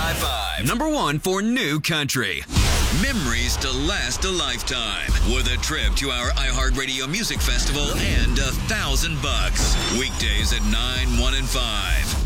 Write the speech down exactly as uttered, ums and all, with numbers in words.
High Five. Number one for new country. Memories to last a lifetime. With a trip to our iHeartRadio Music Festival and a thousand bucks. Weekdays at nine, one, and five.